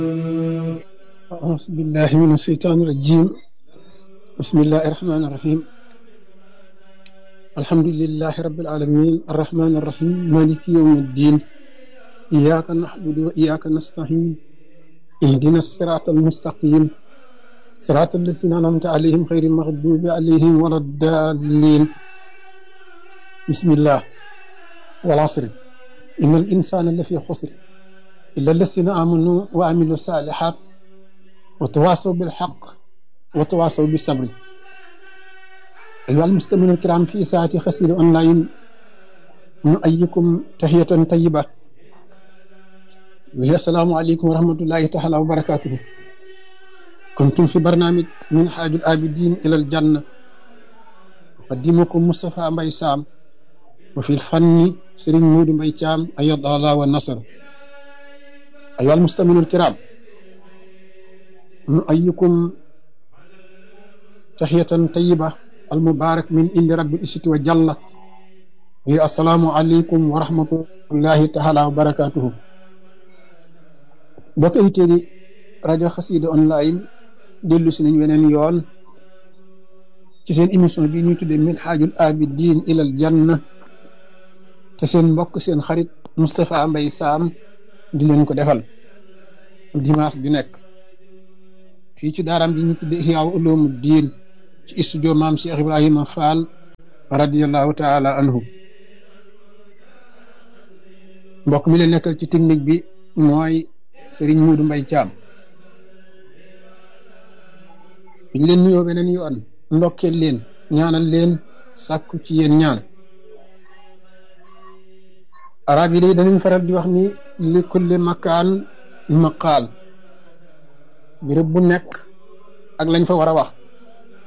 أعوذ بالله من الشيطان الرجيم. بسم الله الرحمن الرحيم. الحمد لله رب العالمين الرحمن الرحيم مالك يوم الدين. إياك نعبد وإياك نستعين. اهدنا الصراط المستقيم صراط الذين أنعمت عليهم غير المغضوب عليهم ولا الضالين. بسم الله والعصر إن الإنسان لفي خسر إلا الذين آمنوا وعملوا الصالحات وتواصوا بالحق وتواصوا بالصبر. أيها المستمعون الكرام في ساعة خسير أونلاين نؤيكم تحية طيبة وهي السلام عليكم ورحمة الله تعالى وبركاته. كنتم في برنامج من حاج العابدين إلى الجنة، أقدمكم مصطفى مباي سام، وفي الفن سرين مود مباي تام أيض الله والنصر. أيها المستمعون الكرام نؤيكم تحية طيبة المبارك من عند رب العزة وجل، وهي السلام عليكم ورحمة الله تعالى وبركاته. bokk yi rajo Xassida online dellu si nañ weneen yoon ci seen émission bi ñuy tuddee Minhajul Abidin ilal Janna, te seen mbokk seen xarit Moustapha Mbaye Sam di leen ko defal dimanche bi nekk fii ci daaram bi ñu tuddee Ihya Ulumuddin ci studio maam Cheikh Ibrahima Fall radiyallahu taala anhu. mbokk mi leen nekkal ci technique bi mooy Serigne Modou Mbaye Thiam. ñu leen nuyoo beneen yoon ndokkeel leen ñaanal leen sàkku ci yéen ñaan. arab yi day danañ faral di wax ni li kulli makaan maqaal, béréb bu nekk ak lañ fa war a wax.